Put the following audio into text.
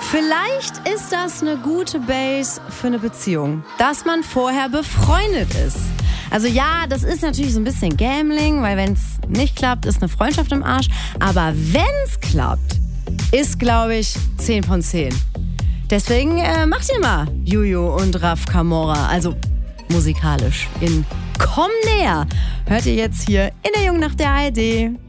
Vielleicht ist das eine gute Base für eine Beziehung, dass man vorher befreundet ist. Also ja, das ist natürlich so ein bisschen Gambling, weil wenn es nicht klappt, ist eine Freundschaft im Arsch. Aber wenn es klappt, ist, glaube ich, 10 von 10. Deswegen macht ihr mal Juju und Raf Camora, also musikalisch in Komm näher. Hört ihr jetzt hier in der Jungen Nacht der ARD.